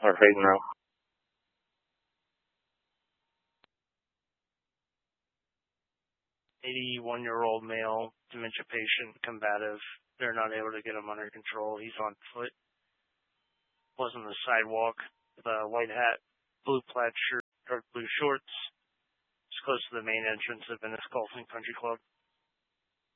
Or right now. 81-year-old male, dementia patient, combative. They're not able to get him under control. He's on foot. Was on the sidewalk with a white hat, blue plaid shirt, dark blue shorts. It's close to the main entrance of Venice Golf and Country Club.